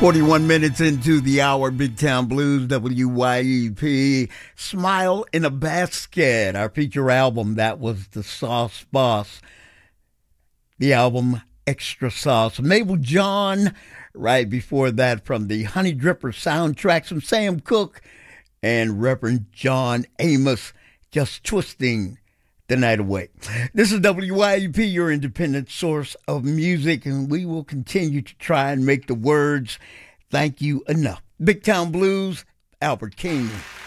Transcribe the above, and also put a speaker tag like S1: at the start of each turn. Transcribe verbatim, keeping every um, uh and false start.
S1: forty-one minutes into the hour, Big Town Blues, W Y E P. Smile in a Basket, our feature album. That was the Sauce Boss. The album Extra Sauce. Mabel John, right before that, from the Honey Dripper soundtrack, from Sam Cooke and Reverend John Amos, Just Twisting the Night Away. This is W Y E P, your independent source of music, and we will continue to try and make the words thank you enough. Big Town Blues, Albert King.